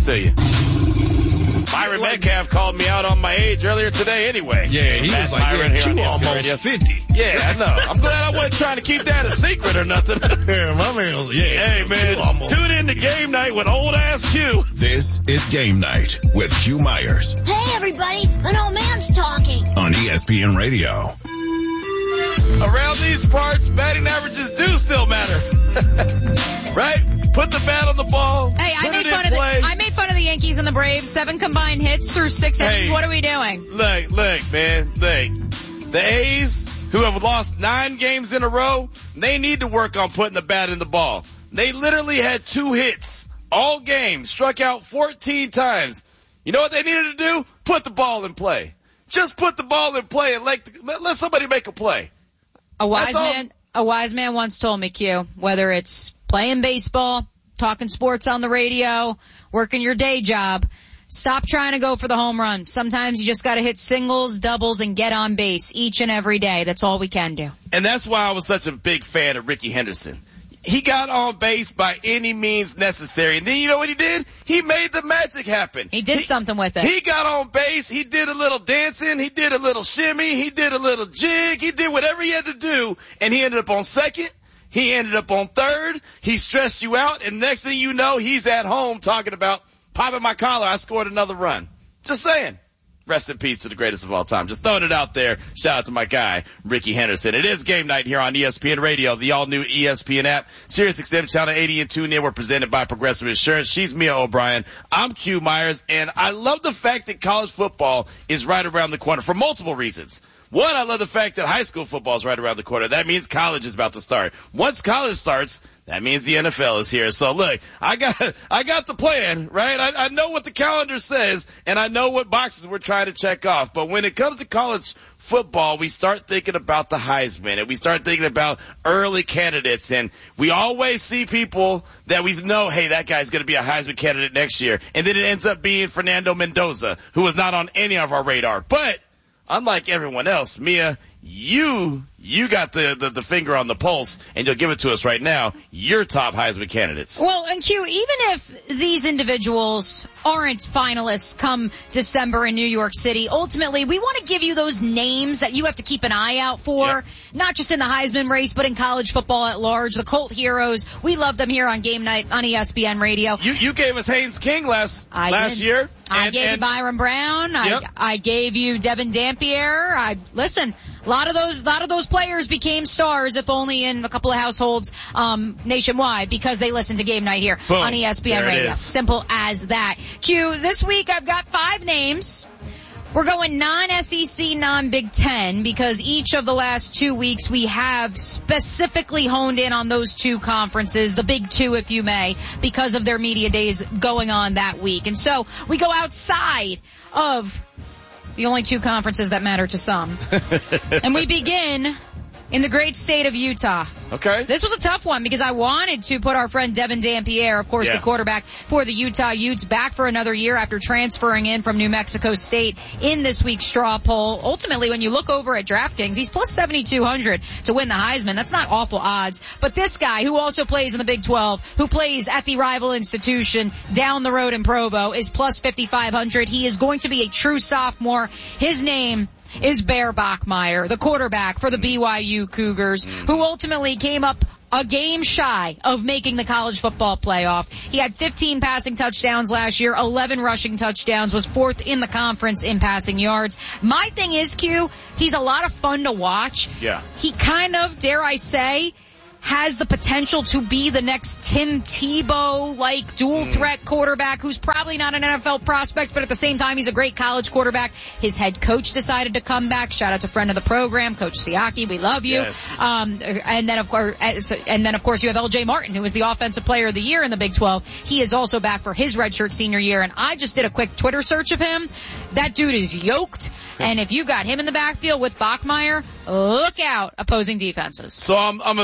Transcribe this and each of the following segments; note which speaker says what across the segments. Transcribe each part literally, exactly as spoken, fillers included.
Speaker 1: to you. Myron like, Metcalf called me out on my age earlier today anyway.
Speaker 2: Yeah, he
Speaker 1: Matt
Speaker 2: was like,
Speaker 1: Myron
Speaker 2: yeah, you almost radio. fifty.
Speaker 1: Yeah, I know. I'm glad I wasn't trying to keep that a secret or nothing.
Speaker 2: Yeah, my man was, yeah.
Speaker 1: Hey, man, tune in to Game Night with old ass Q.
Speaker 3: This is Game Night with Q Myers.
Speaker 4: Hey, everybody, an old man's talking.
Speaker 3: On E S P N Radio.
Speaker 1: Around these parts, batting averages do still matter. Right? Put the bat on the ball.
Speaker 5: Hey, I made fun of the I made fun of the Yankees and the Braves. Seven combined hits through six innings.
Speaker 1: Hey,
Speaker 5: what are we doing?
Speaker 1: Look, look, man, look. The A's, who have lost nine games in a row, they need to work on putting the bat in the ball. They literally had two hits all game, struck out fourteen times. You know what they needed to do? Put the ball in play. Just put the ball in play and let, let somebody make a play.
Speaker 5: A wise man, a wise man once told me, Q, whether it's playing baseball, talking sports on the radio, working your day job, stop trying to go for the home run. Sometimes you just got to hit singles, doubles, and get on base each and every day. That's all we can do.
Speaker 1: And that's why I was such a big fan of Ricky Henderson. He got on base by any means necessary. And then you know what he did? He made the magic happen.
Speaker 5: He did he, something with it.
Speaker 1: He got on base. He did a little dancing. He did a little shimmy. He did a little jig. He did whatever he had to do. And he ended up on second. He ended up on third. He stressed you out. And next thing you know, he's at home talking about popping my collar. I scored another run. Just saying. Rest in peace to the greatest of all time. Just throwing it out there. Shout out to my guy, Ricky Henderson. It is Game Night here on E S P N Radio, the all-new E S P N app. Sirius X M Channel eighty and tune in. We're presented by Progressive Insurance. She's Mia O'Brien. I'm Q Myers, and I love the fact that college football is right around the corner for multiple reasons. One, I love the fact that high school football is right around the corner. That means college is about to start. Once college starts, that means the N F L is here. So look, I got, I got the plan, right? I, I know what the calendar says, and I know what boxes we're trying to check off. But when it comes to college football, we start thinking about the Heisman, and we start thinking about early candidates, and we always see people that we know, hey, that guy's going to be a Heisman candidate next year. And then it ends up being Fernando Mendoza, who was not on any of our radar. But unlike everyone else, Mia, you you got the, the, the finger on the pulse, and you'll give it to us right now, your top Heisman candidates.
Speaker 5: Well, and Q, even if these individuals aren't finalists come December in New York City, ultimately we want to give you those names that you have to keep an eye out for, yep. Not just in the Heisman race, but in college football at large. The Colt Heroes, we love them here on Game Night on E S P N Radio.
Speaker 1: You you gave us Haynes King last
Speaker 5: I
Speaker 1: last
Speaker 5: did.
Speaker 1: year.
Speaker 5: I
Speaker 1: and,
Speaker 5: gave
Speaker 1: and,
Speaker 5: you Byron Brown.
Speaker 1: Yep.
Speaker 5: I I gave you Devin Dampier. I listen. A lot of those, a lot of those players became stars, if only in a couple of households um, nationwide, because they listen to Game Night here
Speaker 1: Boom.
Speaker 5: on E S P N
Speaker 1: there
Speaker 5: Radio. Simple as that. Q, this week I've got five names. We're going non-S E C, non-Big Ten, because each of the last two weeks we have specifically honed in on those two conferences, the Big Two, if you may, because of their media days going on that week. And so we go outside of the only two conferences that matter to some. And we begin in the great state of Utah.
Speaker 1: Okay.
Speaker 5: This was a tough one because I wanted to put our friend Devin Dampier, of course,
Speaker 1: yeah.
Speaker 5: the quarterback for the Utah Utes, back for another year after transferring in from New Mexico State in this week's straw poll. Ultimately, when you look over at DraftKings, he's plus seventy-two hundred to win the Heisman. That's not awful odds. But this guy, who also plays in the Big twelve, who plays at the rival institution down the road in Provo, is plus fifty-five hundred. He is going to be a true sophomore. His name is Bear Bachmeier, the quarterback for the B Y U Cougars, who ultimately came up a game shy of making the college football playoff. He had fifteen passing touchdowns last year, eleven rushing touchdowns, was fourth in the conference in passing yards. My thing is, Q, he's a lot of fun to watch.
Speaker 1: Yeah.
Speaker 5: He kind of, dare I say, has the potential to be the next Tim Tebow-like dual-threat quarterback who's probably not an N F L prospect, but at the same time, he's a great college quarterback. His head coach decided to come back. Shout out to friend of the program, Coach Siaki. We love you.
Speaker 1: Yes.
Speaker 5: Um, and then, of course, and then, of course, you have L J Martin, who was the Offensive Player of the Year in the Big twelve. He is also back for his redshirt senior year, and I just did a quick Twitter search of him. That dude is yoked, and if you got him in the backfield with Bachmeier, look out, opposing defenses.
Speaker 1: So I'm, I'm assuming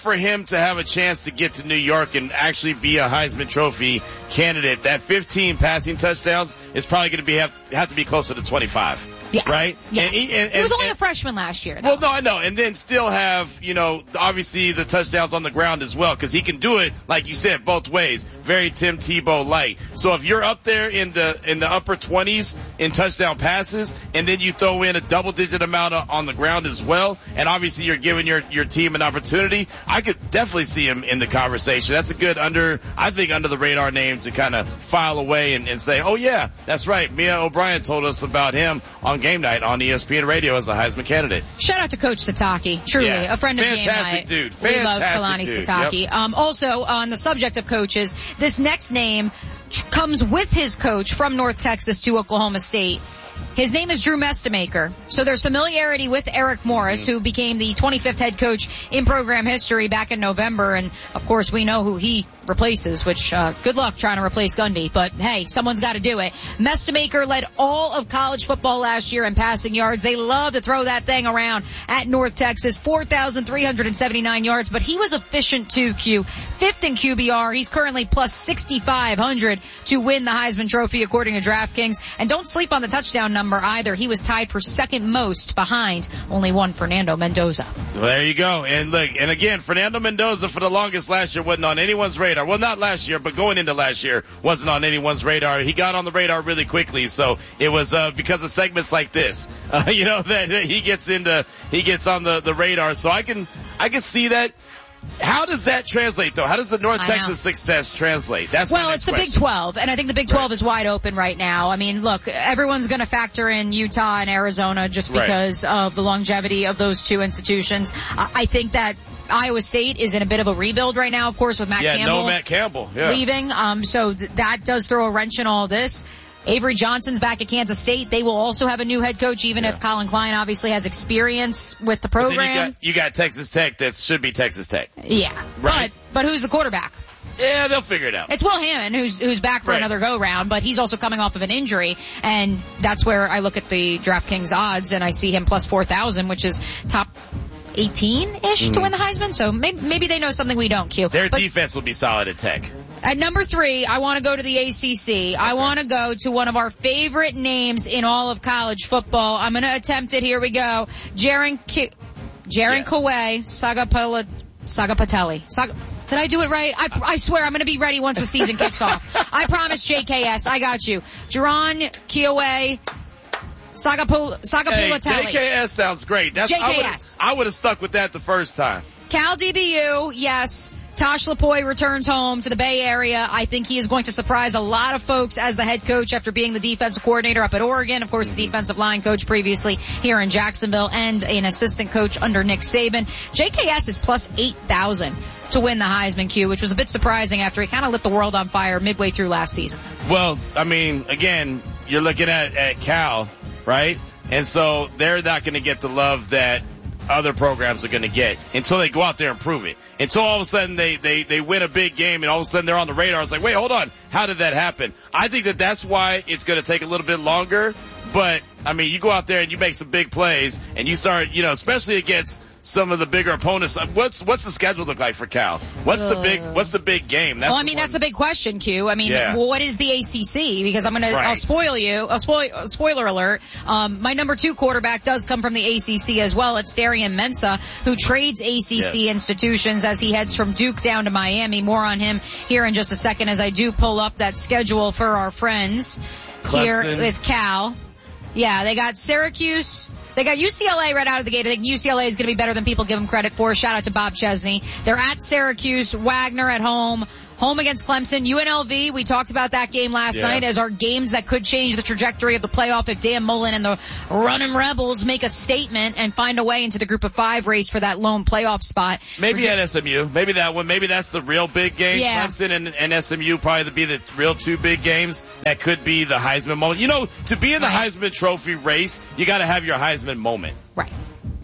Speaker 1: for him to have a chance to get to New York and actually be a Heisman Trophy candidate, that fifteen passing touchdowns is probably going to be have, have to be closer to twenty-five.
Speaker 5: Yes.
Speaker 1: Right?
Speaker 5: Yes.
Speaker 1: And he, and,
Speaker 5: he was
Speaker 1: and,
Speaker 5: only
Speaker 1: and,
Speaker 5: a freshman last year, though.
Speaker 1: Well, no, I know. And then still have, you know, obviously the touchdowns on the ground as well, because he can do it, like you said, both ways. Very Tim Tebow-like. So if you're up there in the in the upper twenties in touchdown passes, and then you throw in a double-digit amount of, on the ground as well, and obviously you're giving your, your team an opportunity, I could definitely see him in the conversation. That's a good under, I think, under-the-radar name to kind of file away and, and say, oh, yeah, that's right. Mia O'Brien told us about him on Game Night on E S P N Radio as a Heisman candidate.
Speaker 5: Shout out to Coach Sataki. Truly,
Speaker 1: yeah.
Speaker 5: a friend of
Speaker 1: Fantastic
Speaker 5: Game Night.
Speaker 1: dude. Fantastic
Speaker 5: we love Kalani
Speaker 1: dude.
Speaker 5: Sataki.
Speaker 1: Yep.
Speaker 5: Um, also, on the subject of coaches, this next name tr- comes with his coach from North Texas to Oklahoma State. His name is Drew Mestemaker. So there's familiarity with Eric Morris, who became the twenty-fifth head coach in program history back in November. And, of course, we know who he replaces, which, uh, good luck trying to replace Gundy. But, hey, someone's got to do it. Mestemaker led all of college football last year in passing yards. They love to throw that thing around at North Texas. four thousand three hundred seventy-nine yards, but he was efficient too, Q. Fifth in Q B R. He's currently plus sixty-five hundred to win the Heisman Trophy, according to DraftKings. And don't sleep on the touchdown number either. He was tied for second most behind only one Fernando Mendoza.
Speaker 1: Well, there you go. And look, and again, Fernando Mendoza for the longest last year wasn't on anyone's radar. Well, not last year, but going into last year wasn't on anyone's radar. He got on the radar really quickly. So it was, uh, because of segments like this, uh, you know, that, that he gets into, he gets on the, the radar. So I can, I can see that. How does that translate, though? How does the North Texas success translate? That's
Speaker 5: well,
Speaker 1: my
Speaker 5: it's the
Speaker 1: question.
Speaker 5: Big twelve, and I think the Big twelve
Speaker 1: right.
Speaker 5: is wide open right now. I mean, look, everyone's going to factor in Utah and Arizona just
Speaker 1: Right.
Speaker 5: because of the longevity of those two institutions. I think that Iowa State is in a bit of a rebuild right now, of course, with Matt
Speaker 1: yeah,
Speaker 5: Campbell,
Speaker 1: no Matt Campbell yeah.
Speaker 5: leaving. Um, so th- that does throw a wrench in all this. Avery Johnson's back at Kansas State. They will also have a new head coach, even
Speaker 1: yeah.
Speaker 5: if Colin Klein obviously has experience with the program.
Speaker 1: But then you got, you got Texas Tech that should be Texas Tech.
Speaker 5: Yeah.
Speaker 1: Right.
Speaker 5: But, but who's the quarterback?
Speaker 1: Yeah, they'll figure it out.
Speaker 5: It's Will Hammond, who's who's back for
Speaker 1: Right.
Speaker 5: another go-round, but he's also coming off of an injury, and that's where I look at the DraftKings odds, and I see him plus four thousand, which is top eighteen-ish mm-hmm. to win the Heisman, so maybe, maybe they know something we don't, Q.
Speaker 1: Their
Speaker 5: but
Speaker 1: defense will be solid at Tech.
Speaker 5: At number three, I want to go to the A C C. Okay. I want to go to one of our favorite names in all of college football. I'm going to attempt it. Here we go. Jaron K- Jaron yes. Kawhi Sagapala- Sagapatelli. Sag- Did I do it right? I, I swear I'm going to be ready once the season kicks off. I promise, J K S. I got you. Jaron Kawhi Sagapul- Sagapulatelli.
Speaker 1: Hey, J K S sounds great. That's,
Speaker 5: J K S.
Speaker 1: I would have stuck with that the first time.
Speaker 5: Cal D B U, yes. Tosh Lapoy returns home to the Bay Area. I think he is going to surprise a lot of folks as the head coach after being the defensive coordinator up at Oregon. Of course, the defensive line coach previously here in Jacksonville and an assistant coach under Nick Saban. J K S is plus eight thousand to win the Heisman, Q, which was a bit surprising after he kind of lit the world on fire midway through last season.
Speaker 1: Well, I mean, again, you're looking at, at Cal, right? And so they're not going to get the love that other programs are going to get until they go out there and prove it. Until all of a sudden they, they, they win a big game and all of a sudden they're on the radar. It's like, wait, hold on. How did that happen? I think that that's why it's going to take a little bit longer. But, I mean, you go out there and you make some big plays and you start, you know, especially against some of the bigger opponents. What's what's the schedule look like for Cal? What's uh, the big What's the big game? That's
Speaker 5: well, I mean, that's a big question, Q. I mean,
Speaker 1: yeah.
Speaker 5: well, what is the A C C? Because I'm gonna,
Speaker 1: right.
Speaker 5: I'll spoil you. I'll spoil. Spoiler alert. Um, my number two quarterback does come from the A C C as well. It's Darian Mensah, who trades A C C
Speaker 1: yes.
Speaker 5: institutions as he heads from Duke down to Miami. More on him here in just a second as I do pull up that schedule for our friends
Speaker 1: Clemson.
Speaker 5: here with Cal. Yeah, they got Syracuse. They got U C L A right out of the gate. I think U C L A is going to be better than people give them credit for. Shout out to Bob Chesney. They're at Syracuse, Wagner at home, home against Clemson. U N L V, we talked about that game last
Speaker 1: yeah.
Speaker 5: night as our games that could change the trajectory of the playoff if Dan Mullen and the Running Rebels make a statement and find a way into the group of five race for that lone playoff spot.
Speaker 1: Maybe
Speaker 5: Virginia-
Speaker 1: at S M U. Maybe that one. Maybe that's the real big game.
Speaker 5: Yeah.
Speaker 1: Clemson and, and S M U probably be the real two big games. That could be the Heisman moment. You know, to be in the
Speaker 5: right.
Speaker 1: Heisman Trophy race, you got to have your Heisman moment.
Speaker 5: Right.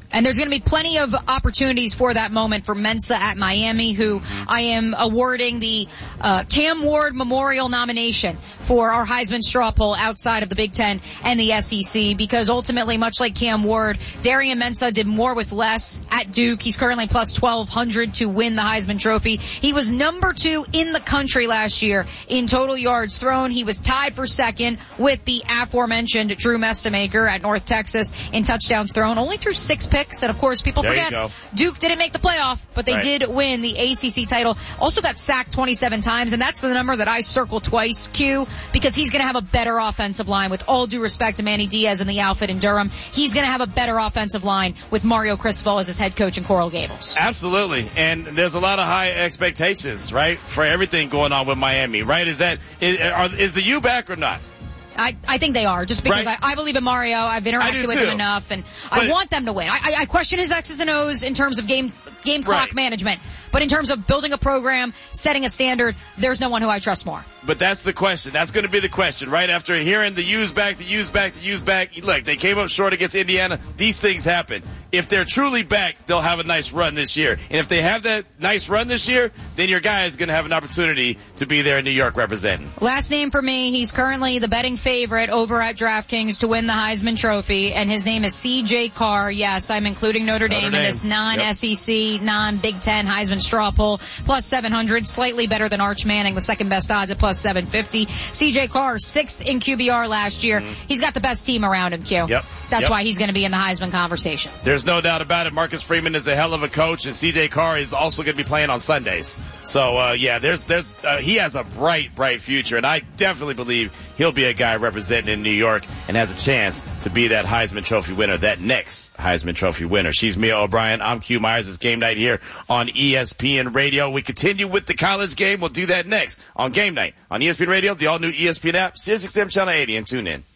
Speaker 5: And there's going to be plenty of opportunities for that moment for Mensa at Miami, who I am awarding the uh, Cam Ward Memorial nomination for our Heisman straw poll outside of the Big Ten and the S E C, because ultimately, much like Cam Ward, Darian Mensah did more with less at Duke. He's currently plus twelve hundred to win the Heisman Trophy. He was number two in the country last year in total yards thrown. He was tied for second with the aforementioned Drew Mestamaker at North Texas in touchdowns thrown. Only threw six picks, and of course, people
Speaker 1: there
Speaker 5: forget Duke didn't make the playoff, but they
Speaker 1: right.
Speaker 5: did win the A C C title. Also got sacked twenty-seven times, and that's the number that I circle twice, Q, because he's going to have a better offensive line. With all due respect to Manny Diaz and the outfit in Durham, he's going to have a better offensive line with Mario Cristobal as his head coach in Coral Gables.
Speaker 1: Absolutely, and there's a lot of high expectations, right, for everything going on with Miami, right? Is that is, are, is the U back or not?
Speaker 5: I, I think they are, just because
Speaker 1: right.
Speaker 5: I, I believe in Mario. I've interacted with
Speaker 1: too.
Speaker 5: him enough, and
Speaker 1: but,
Speaker 5: I want them to win. I, I, I question his X's and O's in terms of game game clock
Speaker 1: right.
Speaker 5: management, but in terms of building a program, setting a standard, there's no one who I trust more.
Speaker 1: But that's the question. That's going to be the question, right? After hearing the U's back, the U's back, the U's back. Look, they came up short against Indiana. These things happen. If they're truly back, they'll have a nice run this year. And if they have that nice run this year, then your guy is going to have an opportunity to be there in New York representing.
Speaker 5: Last name for me, he's currently the betting favorite over at DraftKings to win the Heisman Trophy, and his name is C J Carr. Yes, I'm including Notre, Notre Dame, Dame in this non-S E C, yep. non-Big Ten Heisman straw poll. Plus seven hundred, slightly better than Arch Manning, the second best odds at plus seven fifty. C J Carr, sixth in Q B R last year. Mm-hmm. He's got the best team around him, Q.
Speaker 1: Yep.
Speaker 5: That's
Speaker 1: yep.
Speaker 5: why he's going to be in the Heisman conversation.
Speaker 1: There's no doubt about it. Marcus Freeman is a hell of a coach, and C J Carr is also going to be playing on Sundays. So, uh, yeah, there's, there's, uh, he has a bright, bright future, and I definitely believe he'll be a guy representing in New York and has a chance to be that Heisman Trophy winner, that next Heisman Trophy winner. She's Mia O'Brien. I'm Q Myers. It's Game Night here on E S P N Radio. We continue with the college game. We'll do that next on Game Night on E S P N Radio, the all-new E S P N app, Sirius X M Channel eighty, and tune in.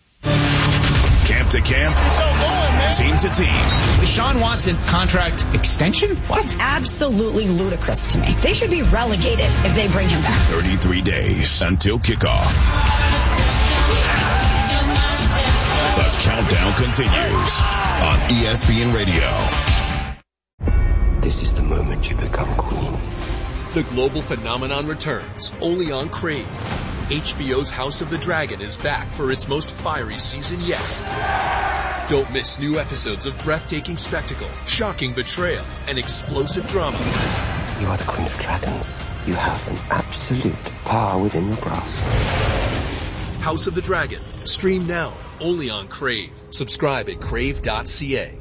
Speaker 3: Camp to camp,
Speaker 2: So going, man.
Speaker 3: team to team.
Speaker 6: Deshaun Watson contract extension? What?
Speaker 7: Absolutely ludicrous to me. They should be relegated if they bring him back.
Speaker 3: thirty-three days until kickoff. The countdown continues on E S P N Radio.
Speaker 8: This is the moment you become queen.
Speaker 9: The global phenomenon returns, only on Crave. H B O's House of the Dragon is back for its most fiery season yet. Don't miss new episodes of breathtaking spectacle, shocking betrayal, and explosive drama.
Speaker 8: You are the queen of dragons. You have an absolute power within your grasp.
Speaker 9: House of the Dragon. Stream now, only on Crave. Subscribe at crave dot c a.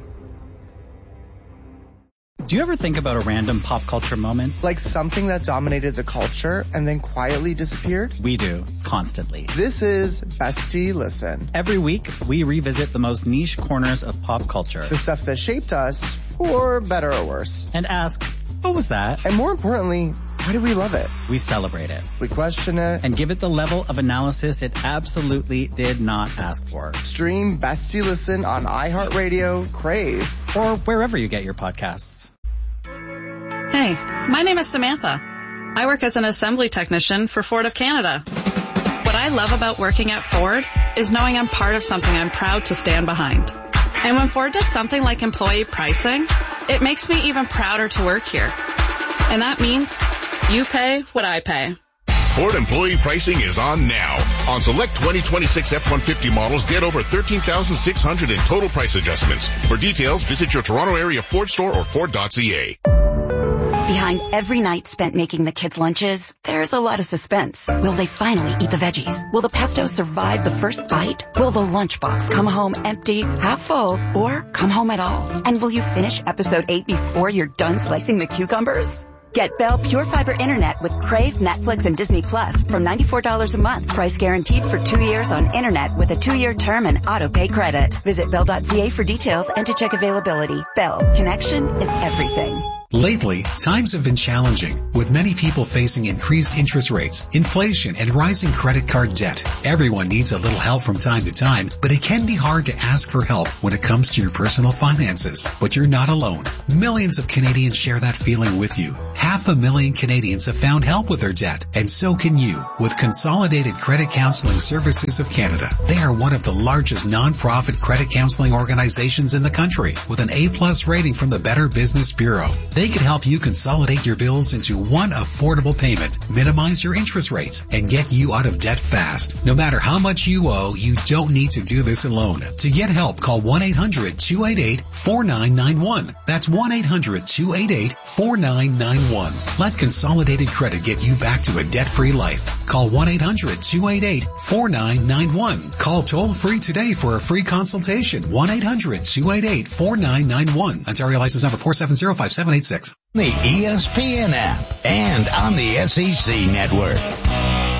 Speaker 10: Do you ever think about a random pop culture moment?
Speaker 11: Like something that dominated the culture and then quietly disappeared?
Speaker 10: We do, constantly.
Speaker 11: This is Bestie Listen.
Speaker 10: Every week, we revisit the most niche corners of pop culture.
Speaker 11: The stuff that shaped us, for better or worse.
Speaker 10: And ask, what was that?
Speaker 11: And more importantly, why do we love it?
Speaker 10: We celebrate it.
Speaker 11: We question it.
Speaker 10: And give it the level of analysis it absolutely did not ask for.
Speaker 11: Stream Bestie Listen on iHeartRadio, Crave,
Speaker 10: or wherever you get your podcasts.
Speaker 12: Hey, my name is Samantha. I work as an assembly technician for Ford of Canada. What I love about working at Ford is knowing I'm part of something I'm proud to stand behind. And when Ford does something like employee pricing, it makes me even prouder to work here. And that means you pay what I pay.
Speaker 3: Ford employee pricing is on now. On select twenty twenty-six F one fifty models, get over thirteen thousand six hundred in total price adjustments. For details, visit your Toronto area Ford store or Ford dot c a.
Speaker 7: Behind every night spent making the kids' lunches, there's a lot of suspense. Will they finally eat the veggies? Will the pesto survive the first bite? Will the lunchbox come home empty, half full, or come home at all? And will you finish episode eight before you're done slicing the cucumbers? Get Bell Pure Fiber Internet with Crave, Netflix, and Disney Plus from ninety-four dollars a month. Price guaranteed for two years on internet with a two-year term and auto-pay credit. Visit Bell dot c a for details and to check availability. Bell. Connection is everything.
Speaker 13: Lately, times have been challenging, with many people facing increased interest rates, inflation, and rising credit card debt. Everyone needs a little help from time to time, but it can be hard to ask for help when it comes to your personal finances. But you're not alone. Millions of Canadians share that feeling with you. Half a million Canadians have found help with their debt, and so can you with Consolidated Credit Counseling Services of Canada. They are one of the largest non-profit credit counseling organizations in the country, with an A-plus rating from the Better Business Bureau. They can help you consolidate your bills into one affordable payment, minimize your interest rates, and get you out of debt fast. No matter how much you owe, you don't need to do this alone. To get help, call one eight hundred two eight eight four nine nine one. That's one eight hundred two eight eight four nine nine one. Let Consolidated Credit get you back to a debt-free life. Call one eight hundred two eight eight four nine nine one. Call toll-free today for a free consultation. one eight hundred two eight eight four nine nine one. Ontario license number four seven zero five seven eight six.
Speaker 14: The E S P N app and on the S E C network.